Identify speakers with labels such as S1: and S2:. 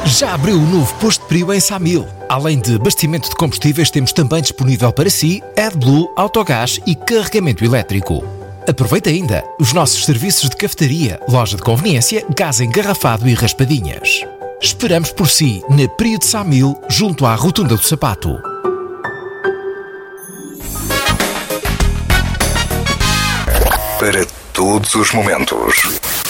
S1: Já abriu o novo posto de Priu em Samil. Além de abastecimento de combustíveis, temos também disponível para si AdBlue, autogás e carregamento elétrico. Aproveite ainda os nossos serviços de cafetaria, loja de conveniência, gás engarrafado e raspadinhas. Esperamos por si na Priu de Samil, junto à Rotunda do Sapato.
S2: Para todos os momentos.